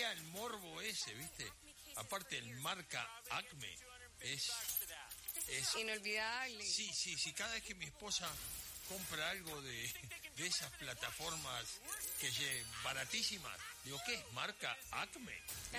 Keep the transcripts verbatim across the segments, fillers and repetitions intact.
queda el morbo ese, ¿viste? Aparte el marca Acme es, es inolvidable. Sí, sí, sí, cada vez que mi esposa compra algo de, de esas plataformas que lle- baratísimas, digo, ¿qué es? ¿Marca Acme?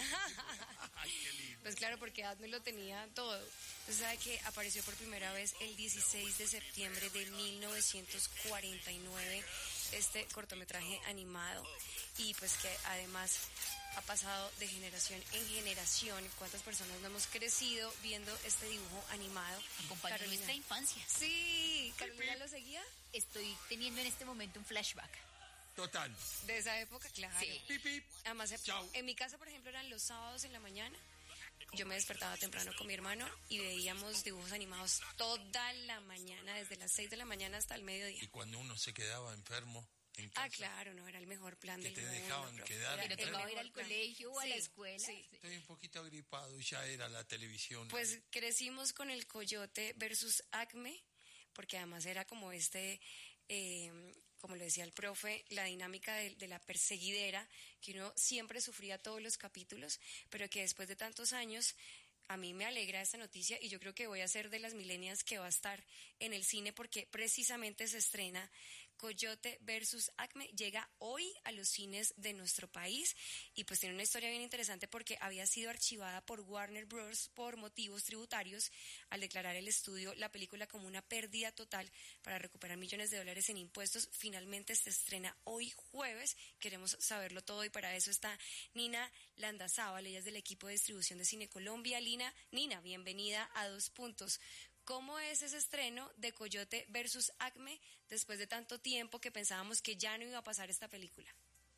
Ay, qué lindo. Pues claro, porque Acme lo tenía todo. Usted sabe que apareció por primera vez el dieciséis de septiembre de mil novecientos cuarenta y nueve este cortometraje animado, y pues que además ha pasado de generación en generación. ¿Cuántas personas no hemos crecido viendo este dibujo animado? Acompañó Carolina. nuestra infancia. Sí, ¿Carolina lo seguía? Estoy teniendo en este momento un flashback. Total. De esa época, claro. Sí. Pip, pip. Además, Chau. en mi casa, por ejemplo, eran los sábados en la mañana. Yo me despertaba temprano con mi hermano y veíamos dibujos animados toda la mañana, desde las seis de la mañana hasta el mediodía. Y cuando uno se quedaba enfermo en casa, Ah, claro, no, era el mejor plan que del te mundo. dejaban profe. quedar Era Que no el tocaba mejor ir al plan. colegio o a la Sí, escuela. sí. estoy un poquito agripado y ya era la televisión. Pues crecimos con el Coyote versus Acme, porque además era como este, eh, como lo decía el profe, la dinámica de, de la perseguidera, que uno siempre sufría todos los capítulos, pero que después de tantos años, a mí me alegra esta noticia y yo creo que voy a ser de las millennials que va a estar en el cine, porque precisamente se estrena Coyote versus Acme, llega hoy a los cines de nuestro país y pues tiene una historia bien interesante porque había sido archivada por Warner Bros. Por motivos tributarios al declarar el estudio la película como una pérdida total para recuperar millones de dólares en impuestos. Finalmente se estrena hoy jueves, queremos saberlo todo y para eso está Nina Landazábal, ella es del equipo de distribución de Cine Colombia. Lina, Nina, bienvenida a Dos Puntos. ¿Cómo es ese estreno de Coyote versus Acme después de tanto tiempo que pensábamos que ya no iba a pasar esta película?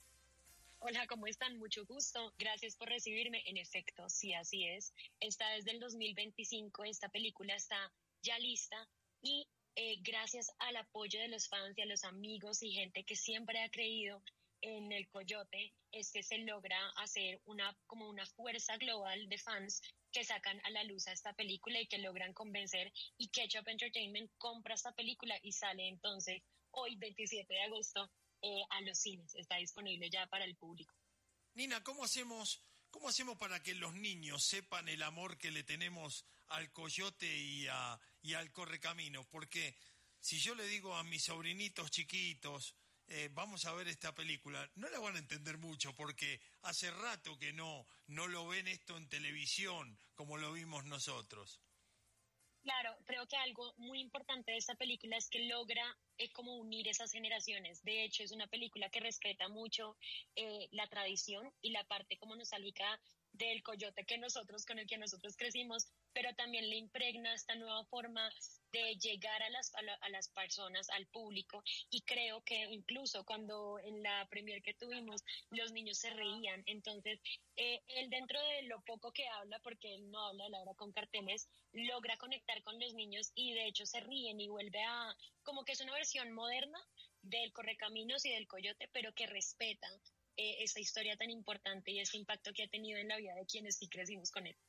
Hola, ¿cómo están? Mucho gusto. Gracias por recibirme. En efecto, sí, así es. Está desde el dos mil veinticinco, esta película está ya lista y eh, gracias al apoyo de los fans y a los amigos y gente que siempre ha creído en el Coyote, es que se logra hacer una como una fuerza global de fans que sacan a la luz a esta película y que logran convencer, y Ketchup Entertainment compra esta película y sale entonces hoy veintisiete de agosto eh, a los cines, está disponible ya para el público. Nina, ¿cómo hacemos, cómo hacemos para que los niños sepan el amor que le tenemos al Coyote y, a, y al Correcaminos? Porque si yo le digo a mis sobrinitos chiquitos, Eh, vamos a ver esta película, no la van a entender mucho porque hace rato que no, no lo ven esto en televisión como lo vimos nosotros. Claro, creo que algo muy importante de esta película es que logra eh, como unir esas generaciones. De hecho, es una película que respeta mucho eh, la tradición y la parte como nostálgica del Coyote que nosotros, con el que nosotros crecimos, pero también le impregna esta nueva forma de llegar a las, a, la, a las personas, al público, y creo que incluso cuando en la premier que tuvimos los niños se reían, entonces eh, él dentro de lo poco que habla, porque él no habla, él habla con carteles, logra conectar con los niños y de hecho se ríen y vuelve a, como que es una versión moderna del Correcaminos y del Coyote, pero que respeta eh, esa historia tan importante y ese impacto que ha tenido en la vida de quienes sí crecimos con él.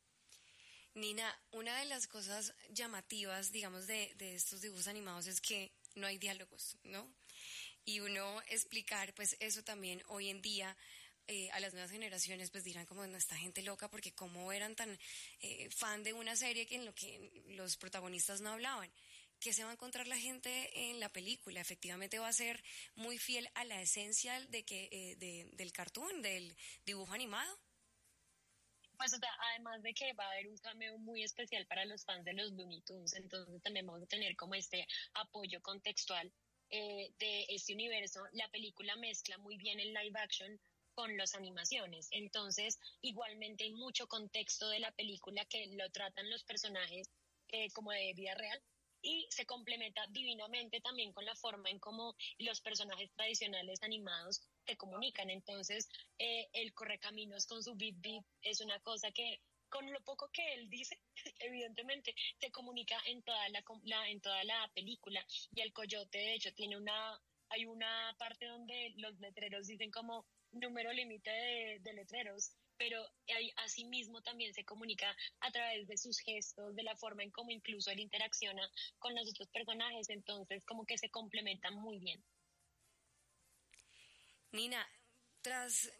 Nina, una de las cosas llamativas, digamos, de, de estos dibujos animados es que no hay diálogos, ¿no? Y uno explicar, pues eso también hoy en día eh, a las nuevas generaciones, pues dirán como, no, esta gente loca, porque cómo eran tan eh, fan de una serie que en lo que los protagonistas no hablaban. ¿Qué se va a encontrar la gente en la película? Efectivamente va a ser muy fiel a la esencia de que eh, de, del cartoon, del dibujo animado. Pues o sea, además de que va a haber un cameo muy especial para los fans de los Looney Tunes, entonces también vamos a tener como este apoyo contextual eh, de este universo. La película mezcla muy bien el live action con las animaciones, entonces igualmente hay mucho contexto de la película que lo tratan los personajes eh, como de vida real, y se complementa divinamente también con la forma en cómo los personajes tradicionales animados se comunican. Entonces eh, el Correcaminos con su beep beep es una cosa que con lo poco que él dice evidentemente se comunica en toda la, la en toda la película. Y el Coyote de hecho tiene una hay una parte donde los letreros dicen como número límite de, de letreros, pero asimismo también se comunica a través de sus gestos, de la forma en cómo incluso él interacciona con los otros personajes, entonces como que se complementan muy bien. Nina, tras